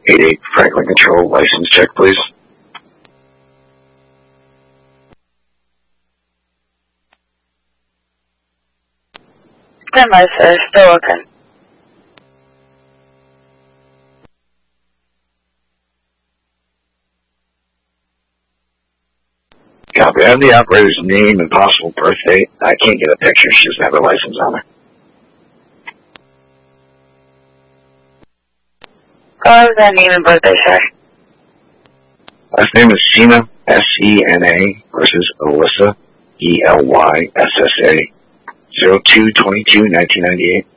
88 Franklin Control, license check, please. Stand by, sir. Still open. Copy. I have the operator's name and possible birth date. I can't get a picture. She doesn't have her license on her. What was that name and birthday, sir? Last name is Sena, S-E-N-A, versus Alyssa, E-L-Y-S-S-A, 02/22/1998.